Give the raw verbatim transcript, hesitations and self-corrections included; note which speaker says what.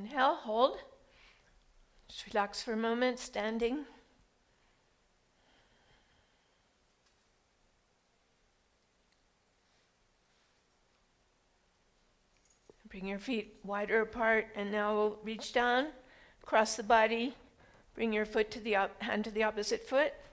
Speaker 1: Inhale, hold. Just relax for a moment, standing. Bring your feet wider apart, and now we'll reach down, cross the body, bring your foot to the op- hand to the opposite foot.